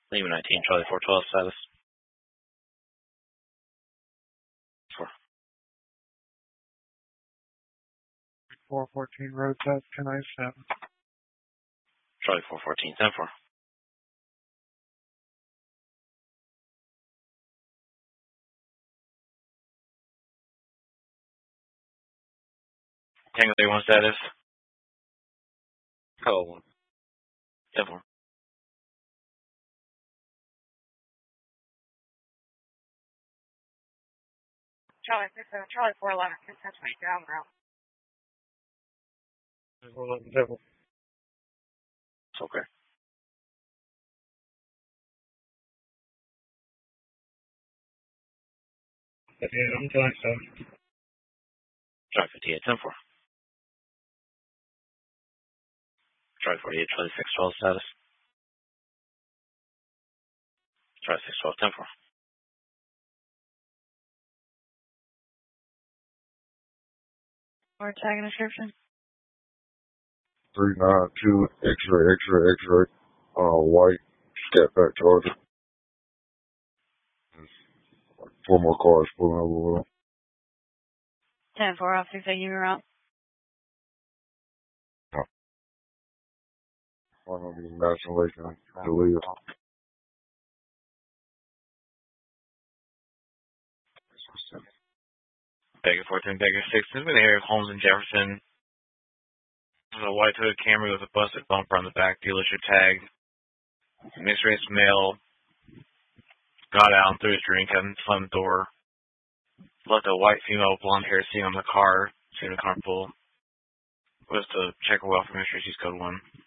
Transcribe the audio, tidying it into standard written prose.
Lima 19, Charlie 412, status. 4. 414, road test, 1097. Charlie 414, 10 4. Tango 31 status. Hello 1. 10 4. Charlie 411, consent to make down route. 411, Devil. It's okay. Yeah, I'm doing so. Charlie 58, 10 4. Charlie 48, Charlie 612, status. Charlie 612, 10 4. Or tag and description. 392 X-ray. White Scat Pack Charger. There's like 4 more cars pulling over with them. 10 4, officer, say you route. One of these National Lake and Jalea. Baker 14, Baker 6. This is in the area of Holmes and Jefferson. There's a white hooded Camry with a busted bumper on the back, dealership tag. Mixed race male. Got out and threw his drink and slammed the door. Left a white female with blonde hair sitting on the car. Seemed comfortable. Was to check a well for Mysteries Code 1.